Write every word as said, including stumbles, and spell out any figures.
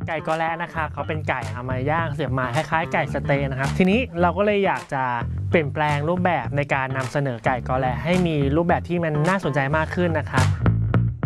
ไก่กอแระนะคะเขาเป็นไก่เอามาย่างเสียบไม้คล้ายๆไก่สเต๊ะนะครับทีนี้เราก็เลยอยากจะเปลี่ยนแปลงรูปแบบในการนำเสนอไก่กอแระให้มีรูปแบบที่มันน่าสนใจมากขึ้นนะครับ